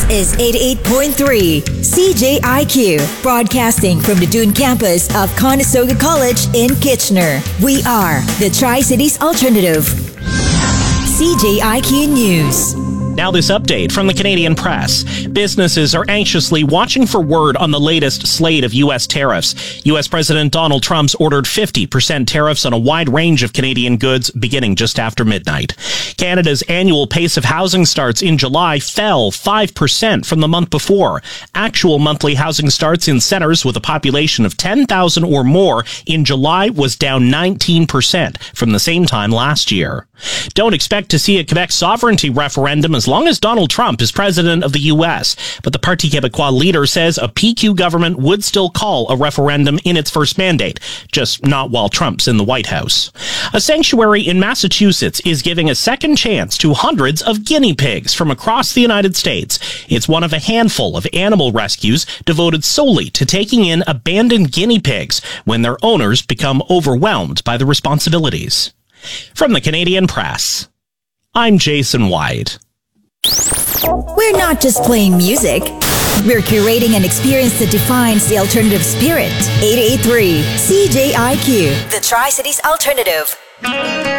is 88.3 CJIQ, broadcasting from the Dune campus of Conestoga College in Kitchener. We are the Tri-Cities Alternative. CJIQ News. Now this update from the Canadian Press. Businesses are anxiously watching for word on the latest slate of U.S. tariffs. U.S. President Donald Trump's ordered 50% tariffs on a wide range of Canadian goods beginning just after midnight. Canada's annual pace of housing starts in July fell 5% from the month before. Actual monthly housing starts in centres with a population of 10,000 or more in July was down 19% from the same time last year. Don't expect to see a Quebec sovereignty referendum as long as Donald Trump is president of the U.S., but the Parti Québécois leader says a PQ government would still call a referendum in its first mandate, just not while Trump's in the White House. A sanctuary in Massachusetts is giving a second chance to hundreds of guinea pigs from across the United States. It's one of a handful of animal rescues devoted solely to taking in abandoned guinea pigs when their owners become overwhelmed by the responsibilities. From the Canadian Press, I'm Jason White. We're not just playing music. We're curating an experience that defines the alternative spirit. 88.3 CJIQ, the Tri-Cities Alternative.